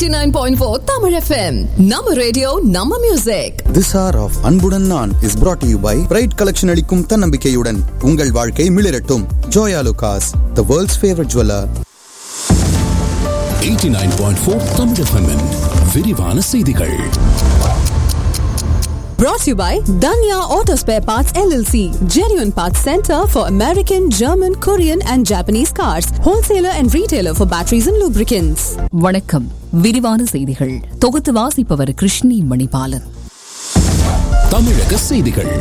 89.4 Tamil FM. Nama radio, Nama music. This hour of Anbudan Naan is brought to you by Pride Collection அளிக்கும் தன்னம்பிக்கையுடன் உங்கள் வாழ்க்கை மிளிரட்டும். Joya Lucas, the world's favorite jeweler. 89.4 Tamil FM விரிவான செய்திகள். Brought to you by Danya Auto Spare Parts LLC, genuine parts center for American, German, Korean and Japanese cars, wholesaler and retailer for batteries and lubricants. வணக்கம். விரிவான செய்திகள் தொகுத்து வாசிப்பவர் கிருஷ்ணி மணிபாலன். தமிழக செய்திகள்.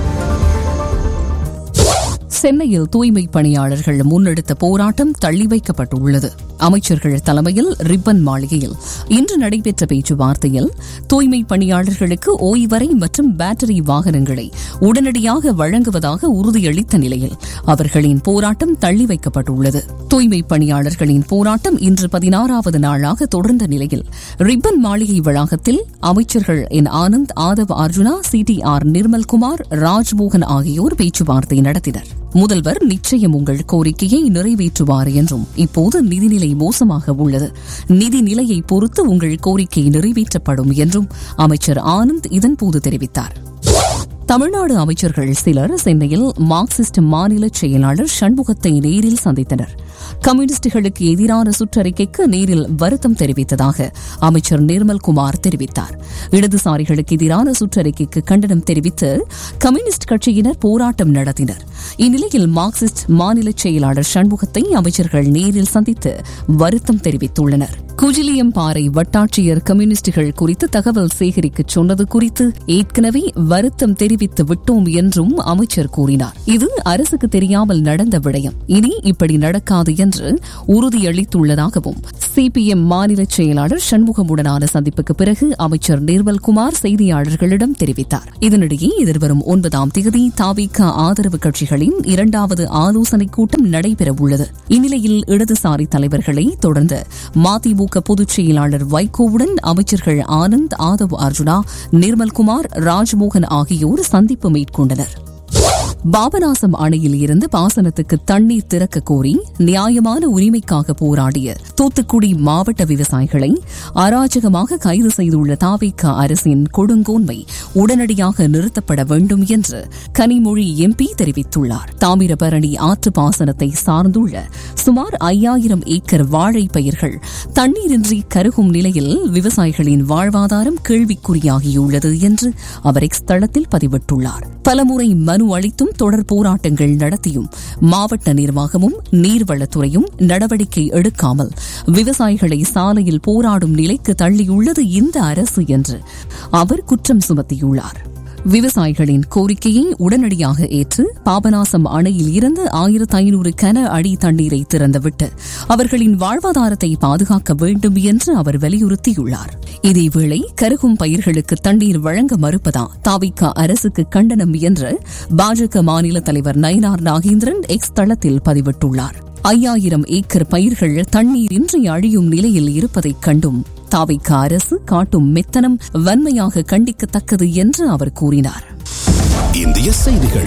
சென்னையில் தூய்மை பணியாளர்கள் முன்னெடுத்த போராட்டம் தள்ளி வைக்கப்பட்டுள்ளது. அமைச்சர்கள் தலைமையில் ரிப்பன் மாளிகையில் இன்று நடைபெற்ற பேச்சுவார்த்தையில் தூய்மை பணியாளர்களுக்கு ஓய்வறை மற்றும் பேட்டரி வாகனங்களை உடனடியாக வழங்குவதாக உறுதியளித்த நிலையில் அவர்களின் போராட்டம் தள்ளி வைக்கப்பட்டுள்ளது. தூய்மை பணியாளர்களின் போராட்டம் இன்று 16வது நாளாக தொடர்ந்த நிலையில் ரிப்பன் மாளிகை வளாகத்தில் அமைச்சர்கள் என் ஆனந்த், ஆதவ் அர்ஜுனா, CTR நிர்மல்குமார், ராஜ்மோகன் ஆகியோர் பேச்சுவார்த்தை நடத்தினர். முதல்வர் நிச்சயம் உங்கள் கோரிக்கையை நிறைவேற்றுவார் என்றும் இப்போது நிதிநிலை மோசமாக உள்ளது, நிதி நிலையை பொறுத்து உங்கள் கோரிக்கை நிறைவேற்றப்படும் என்றும் அமைச்சர் ஆனந்த் இதன்போது தெரிவித்தார். தமிழ்நாடு அமைச்சர்கள் சிலர் சென்னையில் மார்க்சிஸ்ட் மாநில செயலாளர் சண்முகத்தை நேரில் சந்தித்தனர். கம்யூனிஸ்டுகளுக்கு எதிரான சுற்றறிக்கைக்கு நேரில் வருத்தம் தெரிவித்ததாக அமைச்சர் நிர்மல்குமார் தெரிவித்தார். இடதுசாரிகளுக்கு எதிரான சுற்றறிக்கைக்கு கண்டனம் தெரிவித்து கம்யூனிஸ்ட் கட்சியினர் போராட்டம் நடத்தினர். இந்நிலையில் மார்க்சிஸ்ட் மாநில செயலாளர் சண்முகத்தை அமைச்சர்கள் நேரில் சந்தித்து வருத்தம் தெரிவித்துள்ளனர். குஜிலியம்பாறை வட்டாட்சியர் கம்யூனிஸ்டுகள் குறித்து தகவல் சேகரிக்க சொன்னது குறித்து ஏற்கனவே வருத்தம் தெரிவித்து விட்டோம் என்றும் அமைச்சர் கூறினார். இது அரசுக்கு தெரியாமல் நடந்த விடயம், இனி இப்படி நடக்காது என்று உறுதியளித்துள்ளதாகவும் CPM மாநில செயலாளர் சண்முகமுடனான சந்திப்புக்கு பிறகு அமைச்சர் நிர்மல்குமார் செய்தியாளர்களிடம் தெரிவித்தார். இதனிடையே எதிர்வரும் 9ஆம் தேதி தவிக ஆதரவு கட்சிகளின் 2வது ஆலோசனைக் கூட்டம் நடைபெறவுள்ளது. இந்நிலையில் இடதுசாரி தலைவர்களை தொடர்ந்து மதிமுக பொதுச் செயலாளர் வைகோவுடன் அமைச்சர்கள் ஆனந்த், ஆதவ் அர்ஜுனா, நிர்மல்குமார், ராஜ்மோகன் ஆகியோர் சந்திப்பு மேற்கொண்டனர். பாபநாசம் அணையில் இருந்து பாசனத்துக்கு தண்ணீர் திறக்க கோரி நியாயமான உரிமைக்காக போராடிய தூத்துக்குடி மாவட்ட விவசாயிகளை அராஜகமாக கைது செய்துள்ள தவிக அரசின் கொடுங்கோன்மை உடனடியாக நிறுத்தப்பட வேண்டும் என்று கனிமொழி MP தெரிவித்துள்ளார். தாமிரபரணி ஆற்று பாசனத்தை சார்ந்துள்ள சுமார் 5000 ஏக்கர் வாழை பயிர்கள் தண்ணீரின்றி கருகும் நிலையில் விவசாயிகளின் வாழ்வாதாரம் கேள்விக்குறியாகியுள்ளது என்று அவர் எக்ஸ் தளத்தில் பதிவிட்டுள்ளார். பலமுறை மனு அளித்தும் தொடர் போராட்டங்கள் நடத்தியும் மாவட்ட நிர்வாகமும் நீர்வளத்துறையும் நடவடிக்கை எடுக்காமல் விவசாயிகளை சாலையில் போராடும் நிலைக்கு தள்ளியுள்ளது இந்த அரசு என்று அவர் குற்றம் சுமத்தியுள்ளார். விவசாயிகளின் கோரிக்கையை உடனடியாக ஏற்று பாபநாசம் அணையில் இருந்து 1500 கன அடி தண்ணீரை திறந்துவிட்டு அவர்களின் வாழ்வாதாரத்தை பாதுகாக்க வேண்டும் என்று அவர் வலியுறுத்தியுள்ளார். இதேவேளை கருகும் பயிர்களுக்கு தண்ணீர் வழங்க மறுப்பதா தவிக அரசுக்கு கண்டனம் என்று பாஜக மாநில தலைவர் நயினார் நாகேந்திரன் எக்ஸ் தளத்தில் பதிவிட்டுள்ளார். 5000 ஏக்கர் பயிர்கள் தண்ணீரின்றி அழியும் நிலையில் இருப்பதைக் கண்டும் தவிக அரசு காட்டும் மெத்தனம் வன்மையாக கண்டிக்கத்தக்கது என்று அவர் கூறினார். இந்திய செய்திகள்.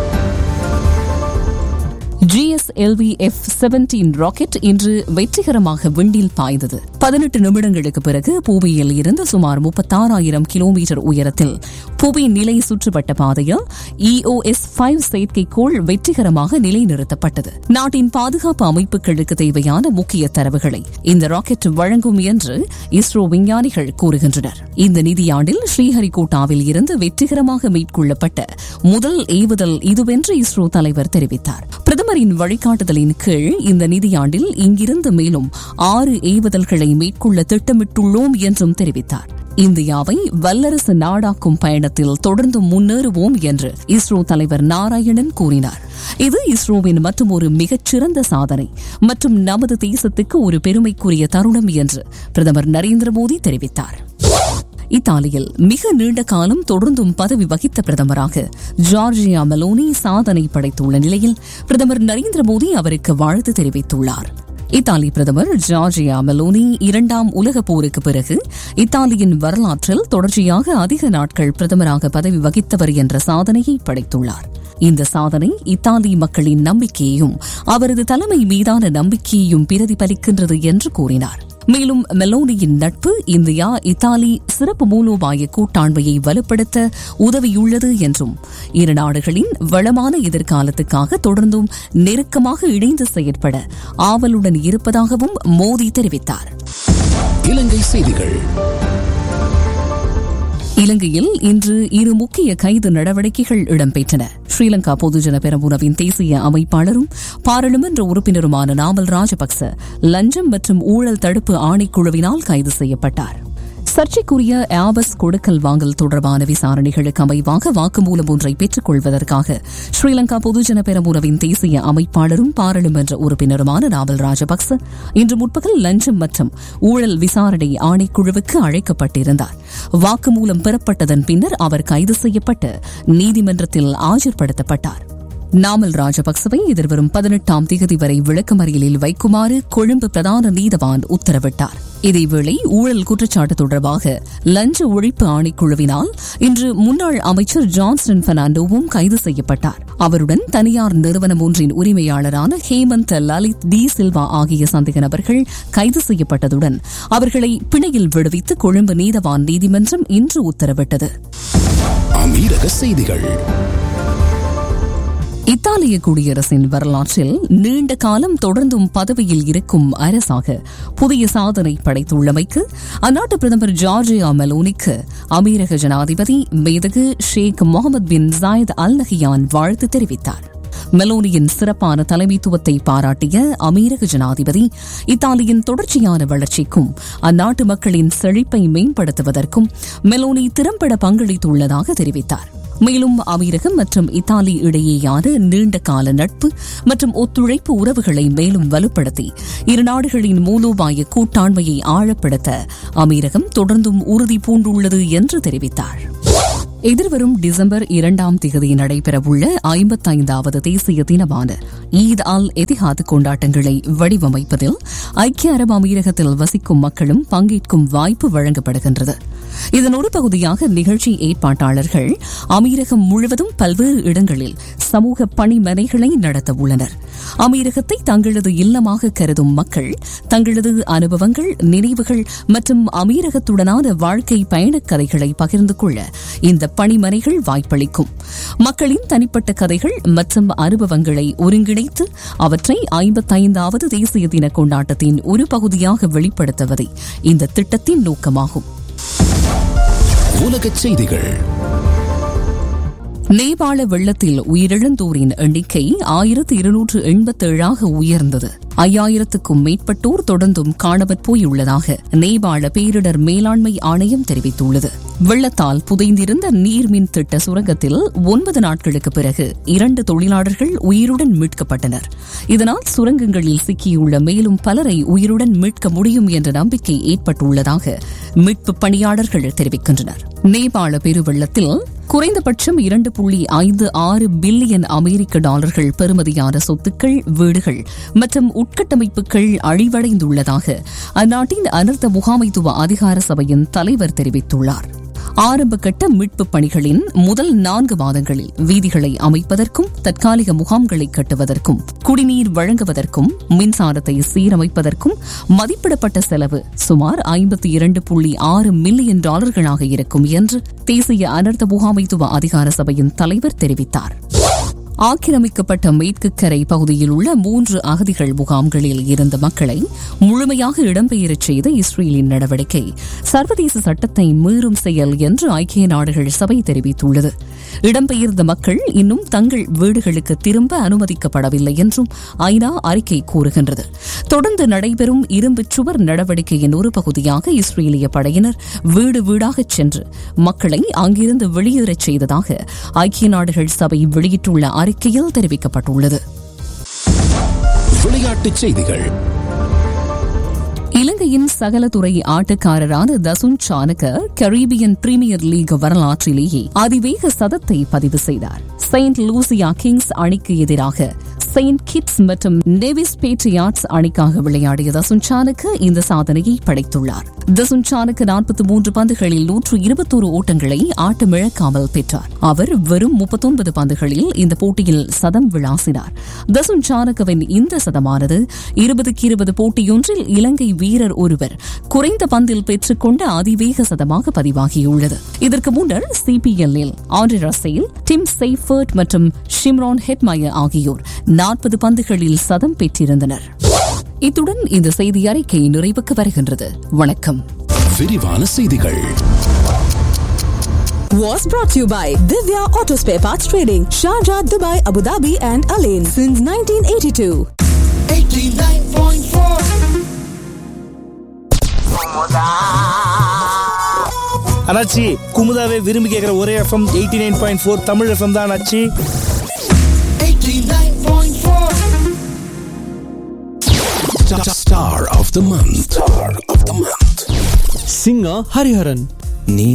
GSLV F-17 ராக்கெட் இன்று வெற்றிகரமாக விண்ணில் பாய்ந்தது. 18 நிமிடங்களுக்கு பிறகு புவியில் இருந்து சுமார் 36,000 கிலோமீட்டர் உயரத்தில் புவி நிலை சுற்றுவட்ட பாதையில் EOS-5 செயற்கைக்கோள் வெற்றிகரமாக நிலைநிறுத்தப்பட்டது. நாட்டின் பாதுகாப்பு அமைப்புகளுக்கு தேவையான முக்கிய தரவுகளை இந்த ராக்கெட் வழங்கும் என்று இஸ்ரோ விஞ்ஞானிகள் கூறுகின்றனர். இந்த நிதியாண்டில் ஸ்ரீஹரிகோட்டாவில் இருந்து வெற்றிகரமாக மேற்கொள்ளப்பட்ட முதல் ஏவுதல் இதுவென்று இஸ்ரோ தலைவர் தெரிவித்தார். பிரதமரின் வழிகாட்டுதலின் கீழ் இந்த நிதியாண்டில் இங்கிருந்து மேலும் 6 ஏவுதல்களை மேற்கொள்ள திட்டமிட்டுள்ளோம் என்றும் தெரிவித்தார். இந்தியாவை வல்லரசு நாடாக்கும் பயணத்தில் தொடர்ந்து முன்னேறுவோம் என்று இஸ்ரோ தலைவர் நாராயணன் கூறினார். இது இஸ்ரோவின் மற்றும் ஒரு மிகச்சிறந்த சாதனை மற்றும் நமது தேசத்துக்கு ஒரு பெருமைக்குரிய தருணம் என்று பிரதமர் நரேந்திர மோடி தெரிவித்தார். இத்தாலியில் மிக நீண்ட காலம் தொடர்ந்தும் பதவி வகித்த பிரதமராக ஜார்ஜியா மெலோனி சாதனை படைத்துள்ள நிலையில் பிரதமர் நரேந்திர மோடி அவருக்கு வாழ்த்து தெரிவித்துள்ளார். இத்தாலி பிரதமர் ஜார்ஜியா மெலோனி 2ஆம் உலகப் போருக்கு பிறகு இத்தாலியின் வரலாற்றில் தொடர்ச்சியாக அதிக நாட்கள் பிரதமராக பதவி வகித்தவர் என்ற சாதனையை படைத்துள்ளார். இந்த சாதனை இத்தாலி மக்களின் நம்பிக்கையையும் அவரது தலைமை மீதான நம்பிக்கையையும் பிரதிபலிக்கின்றது என்று கூறினார். மேலும் மெலோனியின் நட்பு இந்தியா இத்தாலி சிறப்பு மூலோபாய கூட்டாண்மையை வலுப்படுத்த உதவியுள்ளது என்றும் இரு நாடுகளின் வளமான எதிர்காலத்துக்காக தொடர்ந்தும் நெருக்கமாக இணைந்து செயற்பட ஆவலுடன் இருப்பதாகவும் மோடி தெரிவித்தார். இலங்கை செய்திகள். இலங்கையில் இன்று இரு முக்கிய கைது நடவடிக்கைகள் இடம்பெற்றன. ஸ்ரீலங்கா பொதுஜன பெரமுனவின் தேசிய அமைப்பாளரும் பாராளுமன்ற உறுப்பினருமான நாமல் ராஜபக்ச லஞ்சம் மற்றும் ஊழல் தடுப்பு ஆணைக்குழுவினால் கைது செய்யப்பட்டார். சர்ச்சைக்குரிய ஆபஸ் கொடுக்கல் வாங்கல் தொடர்பான விசாரணைகளுக்கு அமைவாக வாக்குமூலம் ஒன்றை பெற்றுக் கொள்வதற்காக ஸ்ரீலங்கா பொதுஜன பெரமுனவின் தேசிய அமைப்பாளரும் பாராளுமன்ற உறுப்பினருமான நாமல் ராஜபக்ச இன்று முற்பகல் லஞ்சம் மற்றும் ஊழல் விசாரணை ஆணைக்குழுவுக்கு அழைக்கப்பட்டிருந்தார். வாக்குமூலம் பெறப்பட்டதன் பின்னர் அவர் கைது செய்யப்பட்டு நீதிமன்றத்தில் ஆஜர்படுத்தப்பட்டார். நாமல் ராஜபக்சவை எதிர்வரும் 18ஆம் தேதி வரை விளக்கமறியலில் வைக்குமாறு கொழும்பு பிரதான நீதவான் உத்தரவிட்டார். இதேவேளை ஊழல் குற்றச்சாட்டு தொடர்பாக லஞ்ச ஒழிப்பு ஆணைக்குழுவினால் இன்று முன்னாள் அமைச்சர் ஜான்சன் பெர்னாண்டோவும் கைது செய்யப்பட்டார். அவருடன் தனியார் நிறுவனம் ஒன்றின் உரிமையாளரான ஹேமந்த் லலித் டி சில்வா ஆகிய சந்தேக நபர்கள் கைது செய்யப்பட்டதுடன் அவர்களை பிணையில் விடுவித்து கொழும்பு நீதவான் நீதிமன்றம் இன்று உத்தரவிட்டது. அமீரக செய்திகள். இத்தாலிய குடியரசின் வரலாற்றில் நீண்ட காலம் தொடர்ந்தும் பதவியில் இருக்கும் அரசாக புதிய சாதனை படைத்துள்ளமைக்கு அந்நாட்டு பிரதமர் ஜார்ஜியா மெலோனிக்கு அமீரக ஜனாதிபதி மேதகு ஷேக் Mohammed bin Zayed Al Nahyan வாழ்த்து தெரிவித்தார். மெலோனியின் சிறப்பான தலைமைத்துவத்தை பாராட்டிய அமீரக ஜனாதிபதி இத்தாலியின் தொடர்ச்சியான வளர்ச்சிக்கும் அந்நாட்டு மக்களின் செழிப்பை மேம்படுத்துவதற்கும் மெலோனி திறம்பட பங்களித்துள்ளதாக தெரிவித்தார். மேலும் அமீரகம் மற்றும் இத்தாலி இடையேயான நீண்ட கால நட்பு மற்றும் ஒத்துழைப்பு உறவுகளை மேலும் வலுப்படுத்தி இரு நாடுகளின் மூலோபாய கூட்டாண்மையை ஆழப்படுத்த அமீரகம் தொடர்ந்தும் உறுதி பூண்டுள்ளது என்று தெரிவித்தார். எதிர்வரும் டிசம்பர் 2ஆம் தேதி நடைபெறவுள்ள 55வது தேசிய தினமான ஈத் அல் எதிஹாத் கொண்டாட்டங்களை வடிவமைப்பதில் ஐக்கிய அரபு அமீரகத்தில் வசிக்கும் மக்களும் பங்கேற்கும் வாய்ப்பு வழங்கப்படுகின்றது. இதன் ஒரு பகுதியாக நிகழ்ச்சி ஏற்பாட்டாளர்கள் அமீரகம் முழுவதும் பல்வேறு இடங்களில் சமூக பணிமனைகளை நடத்த உள்ளனர். அமீரகத்தை தங்களது இல்லமாக கருதும் மக்கள் தங்களது அனுபவங்கள், நினைவுகள் மற்றும் அமீரகத்துடனான வாழ்க்கை பயணக் கதைகளை பகிர்ந்து கொள்ள இந்த பணிமனைகள் வாய்ப்பளிக்கும். மக்களின் தனிப்பட்ட கதைகள் மற்றும் அனுபவங்களை ஒருங்கிணைத்து அவற்றை 55வது தேசிய தின கொண்டாட்டத்தின் ஒரு பகுதியாக வெளிப்படுத்துவதே இந்த திட்டத்தின் நோக்கமாகும். உலகச் செய்திகள். நேபாள வெள்ளத்தில் உயிரிழந்தோரின் எண்ணிக்கை 1287 உயர்ந்தது. 5000க்கும் மேற்பட்டோர் தொடர்ந்தும் காணாமற் போயுள்ளதாக நேபாள பேரிடர் மேலாண்மை ஆணையம் தெரிவித்துள்ளது. வெள்ளத்தால் புதைந்திருந்த நீர்மின் திட்ட சுரங்கத்தில் 9 நாட்களுக்கு பிறகு 2 தொழிலாளர்கள் உயிருடன் மீட்கப்பட்டனர். இதனால் சுரங்கங்களில் சிக்கியுள்ள மேலும் பலரை உயிருடன் மீட்க முடியும் என்ற நம்பிக்கை ஏற்பட்டுள்ளதாக மீட்பு பணியாளர்கள் தெரிவிக்கின்றனர். நேபாள பெருவெள்ளத்தில் குறைந்தபட்சம் 2.56 பில்லியன் அமெரிக்க டாலர்கள் பெறுமதியான சொத்துக்கள், வீடுகள் மற்றும் உட்கட்டமைப்புகள் அழிவடைந்துள்ளதாக அந்நாட்டின் அனர்த்த முகாமைத்துவ அதிகார சபையின் தலைவர் தெரிவித்துள்ளார். ஆரம்ப கட்ட மீட்பு பணிகளின் முதல் 4 மாதங்களில் வீதிகளை அமைப்பதற்கும், தற்காலிக முகாம்களை கட்டுவதற்கும், குடிநீர் வழங்குவதற்கும், மின்சாரத்தை சீரமைப்பதற்கும் மதிப்பிடப்பட்ட செலவு சுமார் 52.6 மில்லியன் டாலர்களாக இருக்கும் என்று தேசிய அனர்த்த முகாமைத்துவ அதிகார சபையின் தலைவர் தெரிவித்தார். ஆக்கிரமிக்கப்பட்ட மேற்கு கரை பகுதியில் உள்ள 3 அகதிகள் முகாம்களில் இருந்த மக்களை முழுமையாக இடம்பெயரச் செய்த இஸ்ரேலின் நடவடிக்கை சர்வதேச சட்டத்தை மீறும் செயல் என்று ஐக்கிய நாடுகள் சபை தெரிவித்துள்ளது. இடம்பெயர்ந்த மக்கள் இன்னும் தங்கள் வீடுகளுக்கு திரும்ப அனுமதிக்கப்படவில்லை என்றும் ஐநா அறிக்கை கூறுகின்றது. தொடர்ந்து நடைபெறும் இரும்புச் சுவர் நடவடிக்கையின் ஒரு பகுதியாக இஸ்ரேலிய படையினர் வீடு வீடாகச் சென்று மக்களை அங்கிருந்து வெளியேறச் செய்ததாக ஐக்கிய நாடுகள் சபை வெளியிட்டுள்ள அறிக்கையில் தெரிவிக்கப்பட்டுள்ளது. விளையாட்டுச் செய்திகள். இலங்கையின் சகலத்துறை ஆட்டக்காரரான Dasun Chanaka Caribbean premier league வரலாற்றிலேயே அதிவேக சதத்தை பதிவு செய்தார். செயின்ட் லூசியா கிங்ஸ் அணிக்கு எதிராக செயின்ட் கிட்ஸ் மற்றும் நெவிஸ் பேட்ரியாட்ஸ் அணிக்காக விளையாடிய தசுன் சானக்கு இந்த சாதனையை படைத்துள்ளார். தசுன் சானக்கு 43 பந்துகளில் 121 ஓட்டங்களை ஆட்டமிழக்காமல் பெற்றார். அவர் வெறும் 39 பந்துகளில் இந்த போட்டியில் சதம் விளாசினார். தசுன் சானகவின் இந்த சதமானது 20-20 போட்டியொன்றில் இலங்கை வீரர் ஒருவர் குறைந்த பந்தில் பெற்றுக்கொண்ட அதிவேக சதமாக பதிவாகியுள்ளது. இதற்கு முன்னர் CPL-இல் ஆண்ட்ரே ரசேல், டிம் செய்ஃபர்ட் மற்றும் ஷிம்ரான் ஹெட்மயர் ஆகியோர் 40 பந்துகளில் சதம் பெற்றிருந்தனர். இத்துடன் இந்த செய்தி அறிக்கை நிறைவுக்கு வருகின்றது. வணக்கம். விரிவான செய்திகள் Was brought to you by Divya Auto Spare Parts Trading, Sharjah, Dubai, Abu Dhabi and Alain since 1982. 89.4 அண்ணாச்சி, குமுதாவே விரும்பி கேட்கிற ஒரே எஃப்எம் 89.4 தமிழ் எஃப்எம் தான் அண்ணாச்சி. 89.4 Star of the month. singer Hariharan. நீ